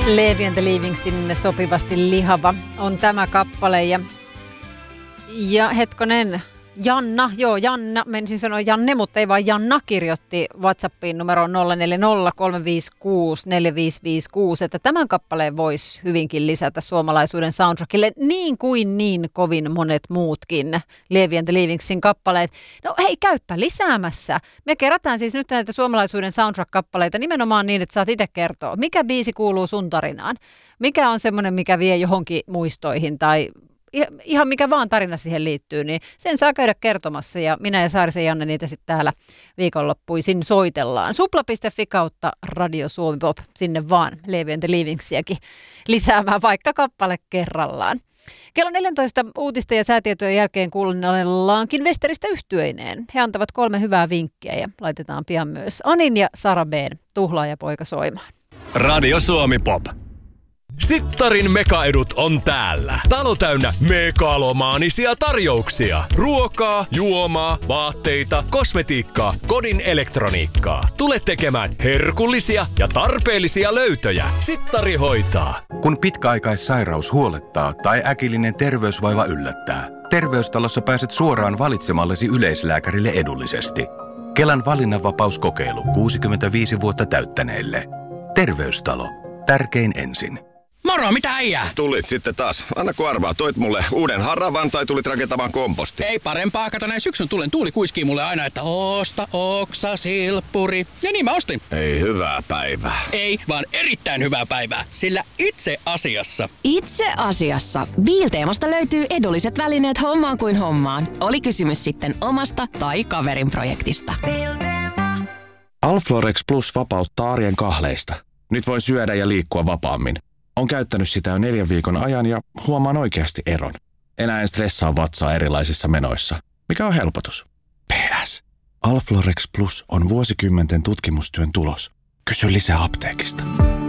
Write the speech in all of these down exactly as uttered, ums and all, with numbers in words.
Levi and the Leavingsin sopivasti lihava on tämä kappale. Ja, ja hetkonen, Janna, joo Janna, menisin sanoa Janne, mutta ei vaan Janna kirjoitti WhatsAppiin numeroon nolla neljä nolla kolme viisi kuusi neljä viisi viisi kuusi, että tämän kappaleen voisi hyvinkin lisätä suomalaisuuden soundtrackille niin kuin niin kovin monet muutkin Levi and the Leavingsin kappaleet. No hei, käyppä lisäämässä. Me kerätään siis nyt näitä suomalaisuuden soundtrack-kappaleita nimenomaan niin, että saat itse kertoa, mikä biisi kuuluu sun tarinaan. Mikä on semmoinen, mikä vie johonkin muistoihin tai ihan mikä vaan tarina siihen liittyy, niin sen saa käydä kertomassa ja minä ja Saarisen Janne niitä sitten täällä viikonloppuisin soitellaan. Supla piste fi kautta Radio Suomi Pop, sinne vaan Levi and the Leavingsiäkin lisäämään vaikka kappale kerrallaan. Kello neljätoista uutisten ja säätietojen jälkeen kuunnellaankin Westeristä yhtyeineen. He antavat kolme hyvää vinkkiä ja laitetaan pian myös Anin ja Sara B:n Tuhlaajapoika soimaan. Radio Suomi Pop. Sittarin mekaedut on täällä. Talo täynnä megalomaanisia tarjouksia. Ruokaa, juomaa, vaatteita, kosmetiikkaa, kodin elektroniikkaa. Tule tekemään herkullisia ja tarpeellisia löytöjä. Sittari hoitaa. Kun pitkäaikaissairaus huolettaa tai äkillinen terveysvaiva yllättää, Terveystalossa pääset suoraan valitsemallesi yleislääkärille edullisesti. Kelan valinnanvapauskokeilu kuusikymmentäviisi vuotta täyttäneille. Terveystalo. Tärkein ensin. Moro, mitä äijää? Tulit sitten taas. Anna kun arvaa, toit mulle uuden haravan tai tulit rakentamaan komposti? Ei parempaa, kato näin syksyn tulen tuuli kuiskii mulle aina, että osta oksa silppuri. Ja niin mä ostin. Ei hyvää päivää. Ei, vaan erittäin hyvää päivää. Sillä itse asiassa. Itse asiassa. Biilteemasta löytyy edulliset välineet hommaan kuin hommaan. Oli kysymys sitten omasta tai kaverin projektista. Alflorex Plus vapauttaa arjen kahleista. Nyt voi syödä ja liikkua vapaammin. On käyttänyt sitä jo neljän viikon ajan ja huomaan oikeasti eron. Enää en stressaa vatsaa erilaisissa menoissa, mikä on helpotus. P S. Alflorex Plus on vuosikymmenten tutkimustyön tulos. Kysy lisää apteekista.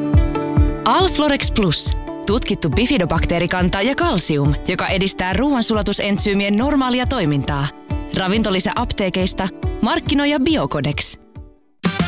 Alflorex Plus. Tutkittu bifidobakteerikanta ja kalsium, joka edistää ruoansulatusentsyymien normaalia toimintaa. Ravintolisä apteekeista. Markkinoija Biocodex.